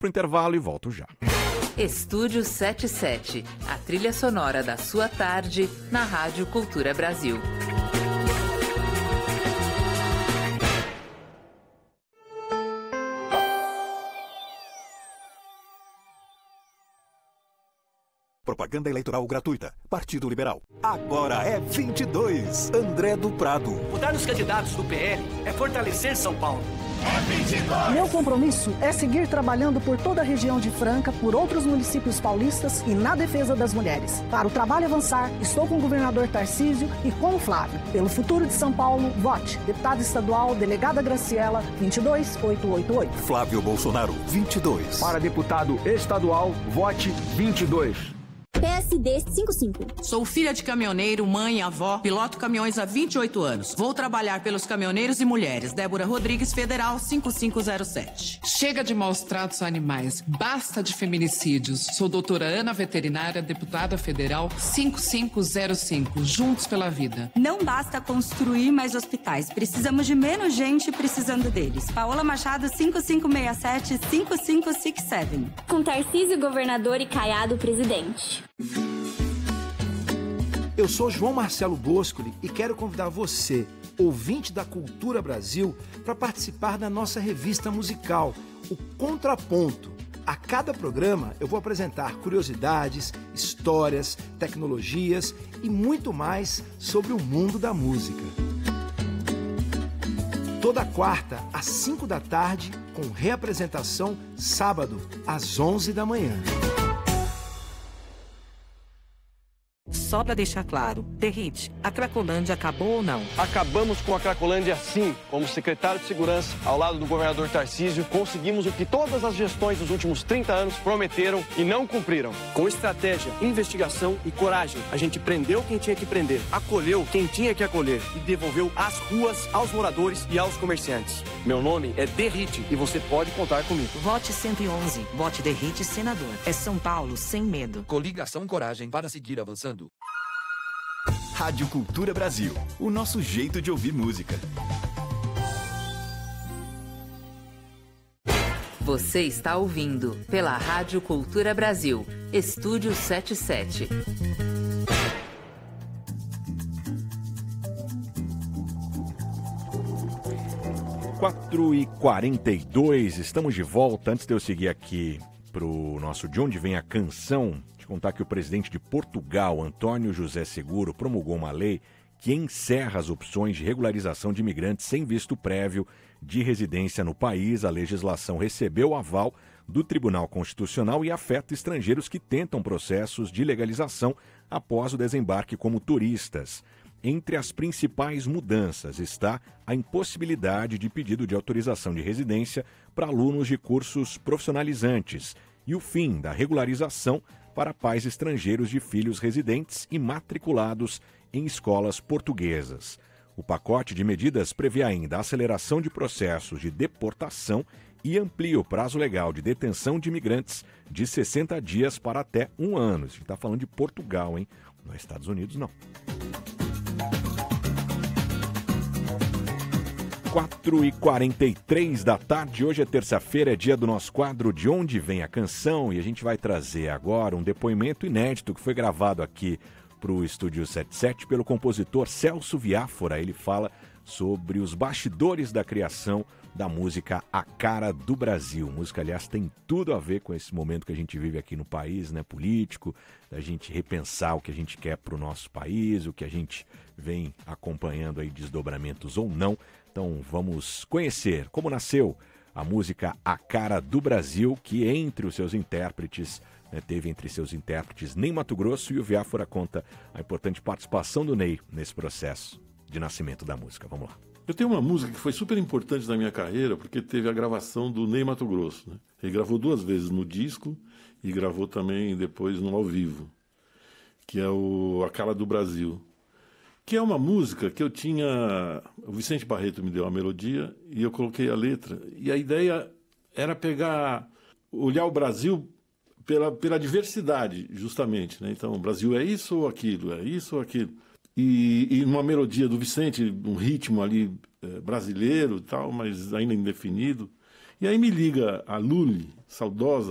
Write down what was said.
pro intervalo e volto já. Estúdio 77, a trilha sonora da sua tarde na Rádio Cultura Brasil. Propaganda eleitoral gratuita. Partido Liberal. Agora é 22. André do Prado. Votar nos candidatos do PL é fortalecer São Paulo. É 22. Meu compromisso é seguir trabalhando por toda a região de Franca, por outros municípios paulistas e na defesa das mulheres. Para o trabalho avançar, estou com o governador Tarcísio e com o Flávio. Pelo futuro de São Paulo, vote. Deputada estadual, delegada Graciela, 22888. Flávio Bolsonaro, 22. Para deputado estadual, vote 22. PSD 55. Sou filha de caminhoneiro, mãe e avó, piloto caminhões há 28 anos. Vou trabalhar pelos caminhoneiros e mulheres. Débora Rodrigues, Federal 5507. Chega de maus tratos a animais. Basta de feminicídios. Sou doutora Ana Veterinária, deputada federal 5505. Juntos pela vida. Não basta construir mais hospitais. Precisamos de menos gente precisando deles. Paola Machado 5567-5567. Com Tarcísio governador e Caiado presidente. Eu sou João Marcelo Boscoli e quero convidar você, ouvinte da Cultura Brasil, para participar da nossa revista musical, o Contraponto. A cada programa eu vou apresentar curiosidades, histórias, tecnologias e muito mais sobre o mundo da música. Toda quarta, às 5 da tarde, com reapresentação sábado, às 11 da manhã. Só para deixar claro, Derrite, a Cracolândia acabou ou não? Acabamos com a Cracolândia sim. Como secretário de Segurança, ao lado do governador Tarcísio, conseguimos o que todas as gestões dos últimos 30 anos prometeram e não cumpriram. Com estratégia, investigação e coragem, a gente prendeu quem tinha que prender, acolheu quem tinha que acolher e devolveu as ruas aos moradores e aos comerciantes. Meu nome é Derrite e você pode contar comigo. Vote 111. Vote Derrite senador. É São Paulo sem medo. Coligação Coragem para seguir avançando. Rádio Cultura Brasil, o nosso jeito de ouvir música. Você está ouvindo pela Rádio Cultura Brasil, Estúdio 77. Quatro e 42, estamos de volta. Antes de eu seguir aqui pro nosso De Onde Vem a Canção, contar que o presidente de Portugal, António José Seguro, promulgou uma lei que encerra as opções de regularização de imigrantes sem visto prévio de residência no país. A legislação recebeu o aval do Tribunal Constitucional e afeta estrangeiros que tentam processos de legalização após o desembarque como turistas. Entre as principais mudanças está a impossibilidade de pedido de autorização de residência para alunos de cursos profissionalizantes e o fim da regularização para pais estrangeiros de filhos residentes e matriculados em escolas portuguesas. O pacote de medidas prevê ainda a aceleração de processos de deportação e amplia o prazo legal de detenção de imigrantes de 60 dias para até 1 ano. A gente está falando de Portugal, hein? Nos Estados Unidos, não. 4h43 da tarde, hoje é terça-feira, é dia do nosso quadro De Onde Vem a Canção, e a gente vai trazer agora um depoimento inédito que foi gravado aqui para o Estúdio 77 pelo compositor Celso Viáfora. Ele fala sobre os bastidores da criação da música A Cara do Brasil. Música, aliás, tem tudo a ver com esse momento que a gente vive aqui no país, né, político, da gente repensar o que a gente quer para o nosso país, o que a gente vem acompanhando aí, desdobramentos ou não. Então vamos conhecer como nasceu a música A Cara do Brasil, que entre os seus intérpretes, teve entre seus intérpretes Ney Matogrosso, e o Viáfora conta a importante participação do Ney nesse processo de nascimento da música. Vamos lá. Eu tenho uma música que foi super importante na minha carreira, porque teve a gravação do Ney Matogrosso, né? Ele gravou 2 vezes no disco e gravou também depois no ao vivo, que é A Cara do Brasil. Que é uma música que eu tinha... O Vicente Barreto me deu a melodia e eu coloquei a letra. E a ideia era olhar o Brasil pela diversidade, justamente, né? Então, o Brasil é isso ou aquilo, é isso ou aquilo. E uma melodia do Vicente, um ritmo ali brasileiro e tal, mas ainda indefinido. E aí me liga a Luli, saudosa